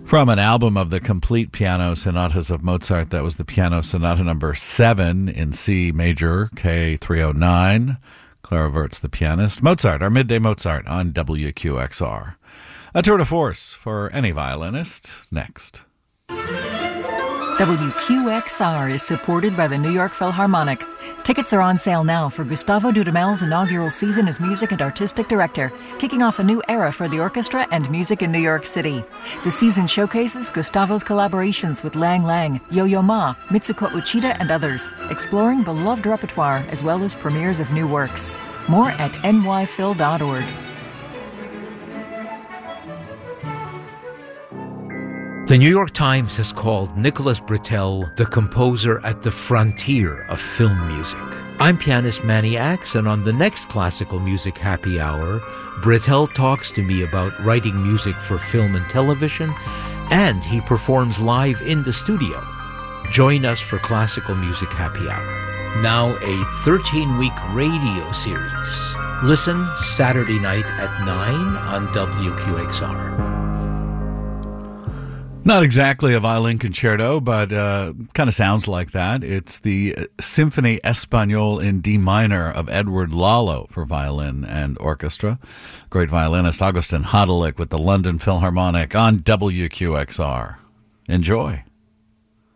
From an album of the complete piano sonatas of Mozart, that was the Piano Sonata number 7 in C major, K309. Clara Wirtz, the pianist. Mozart, our Midday Mozart on WQXR. A tour de force for any violinist. Next. WQXR is supported by the New York Philharmonic. Tickets are on sale now for Gustavo Dudamel's inaugural season as music and artistic director, kicking off a new era for the orchestra and music in New York City. The season showcases Gustavo's collaborations with Lang Lang, Yo-Yo Ma, Mitsuko Uchida, and others, exploring beloved repertoire as well as premieres of new works. More at nyphil.org. The New York Times has called Nicholas Britell the composer at the frontier of film music. I'm pianist Manny Axe, and on the next Classical Music Happy Hour, Britell talks to me about writing music for film and television, and he performs live in the studio. Join us for Classical Music Happy Hour. Now a 13-week radio series. Listen Saturday night at 9 on WQXR. Not exactly a violin concerto, but kind of sounds like that. It's the Symphony Espagnole in D minor of Edward Lalo for violin and orchestra. Great violinist Augustin Hodelick with the London Philharmonic on WQXR. Enjoy.